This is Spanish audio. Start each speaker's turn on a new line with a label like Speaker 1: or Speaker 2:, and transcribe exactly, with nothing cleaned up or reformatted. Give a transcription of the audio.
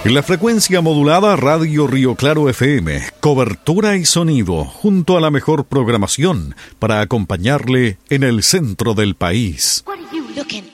Speaker 1: En la frecuencia modulada Radio Río Claro F M, cobertura y sonido, junto a la mejor programación para acompañarle en el centro del país.
Speaker 2: What are you looking